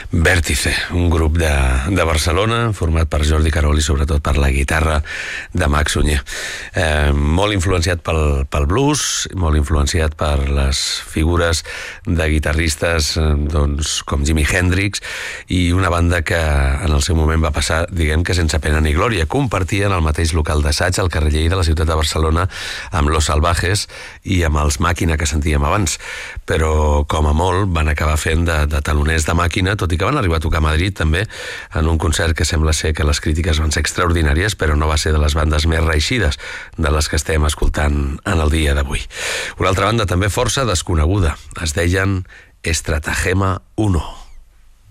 Vèrtice, un grup de Barcelona format per Jordi Carol i sobretot per la guitarra de Max Sunyer. Molt influenciat pel blues, molt influenciat per les figures de guitarristes com Jimi Hendrix, i una banda que en el seu moment va passar, diguem que sense pena ni glòria. Compartien el mateix local d'assaig al carrer Lleida de la ciutat de Barcelona amb Los Salvajes i amb els Màquina que sentíem abans, però com a molt van acabar fent de taloners de Màquina, tot i que van arribar a tocar a Madrid també en un concert que sembla ser que les crítiques van ser extraordinàries, però no va ser de les bandes més reeixides de les que estem escoltant en el dia d'avui. Una altra banda també força desconeguda, es deien Estratagema 1.